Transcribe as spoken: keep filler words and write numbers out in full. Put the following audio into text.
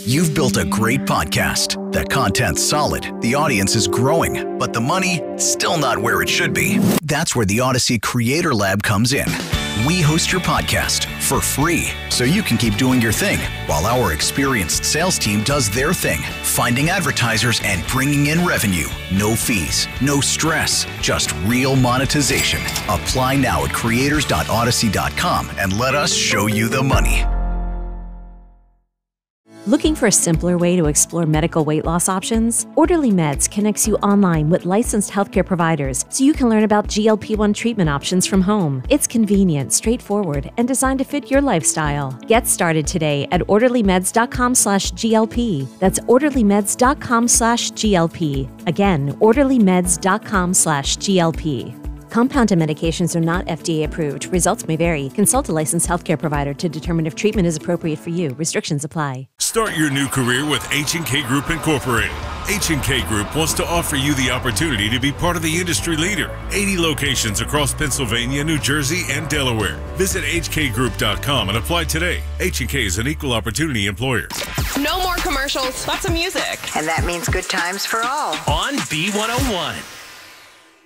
You've built a great podcast. The content's solid, the audience is growing, but the money, still not where it should be. That's where the Odyssey Creator Lab comes in. We host your podcast for free, so you can keep doing your thing, while our experienced sales team does their thing, finding advertisers and bringing in revenue. No fees, no stress, just real monetization. Apply now at creators dot odyssey dot com and let us show you the money. Looking for a simpler way to explore medical weight loss options? Orderly Meds connects you online with licensed healthcare providers so you can learn about G L P one treatment options from home. It's convenient, straightforward, and designed to fit your lifestyle. Get started today at orderly meds dot com slash G L P. That's orderly meds dot com slash G L P. Again, orderly meds dot com slash G L P. Compounded medications are not F D A approved. Results may vary. Consult a licensed healthcare provider to determine if treatment is appropriate for you. Restrictions apply. Start your new career with H and K Group Incorporated. H and K Group wants to offer you the opportunity to be part of the industry leader. eighty locations across Pennsylvania, New Jersey, and Delaware. Visit H K group dot com and apply today. H and K is an equal opportunity employer. No more commercials. Lots of music. And that means good times for all. On B one oh one.